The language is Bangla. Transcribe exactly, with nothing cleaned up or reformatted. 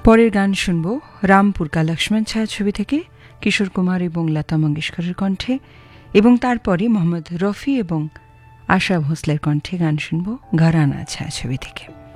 পরের গান শুনব রামপুর কা লক্ষ্মণ ছায়াছবি থেকে কিশোর কুমার এবং লতা মঙ্গেশকরের কণ্ঠে, এবং তারপরে মোহাম্মদ রফি এবং আশা ভোসলের কণ্ঠে গান শুনব ঘরানা ছায়াছবি থেকে।